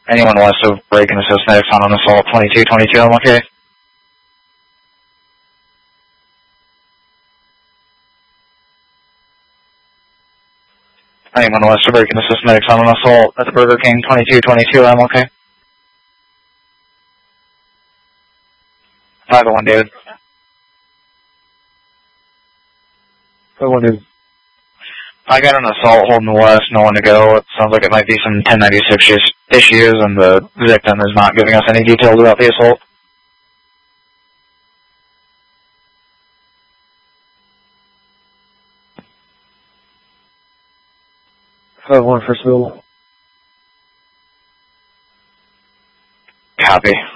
Anyone west of break and assist next on an assault 2222, I'm okay. Anyone west of break and assist next on an assault at the Burger King 2222, I'm okay. 501, David. 501, David. I got an assault holding west, no one to go. It sounds like it might be some 1096 issues, and the victim is not giving us any details about the assault. 501, first available. Copy.